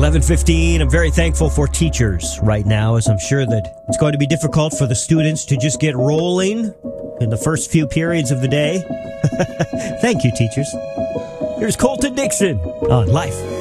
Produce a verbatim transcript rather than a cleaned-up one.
eleven fifteen. I'm very thankful for teachers right now, as I'm sure that it's going to be difficult for the students to just get rolling in the first few periods of the day. Thank you, teachers. Here's Colton Dixon on Life